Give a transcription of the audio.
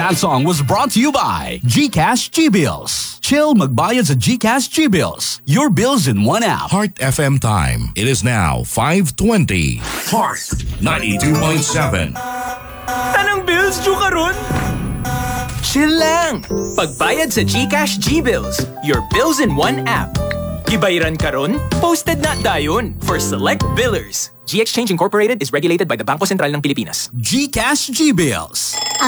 That song was brought to you by GCash G-Bills. Chill magbayad sa GCash G-Bills. Your bills in one app. Heart FM time. It is now 5:20. Heart 92.7. Tanang bills due karon? Chill lang. Pagbayad sa GCash G-Bills. Your bills in one app. Gibayaran karon? Posted na dayon for select billers. GXChange Incorporated is regulated by the Bangko Sentral ng Pilipinas. GCash G-Bills.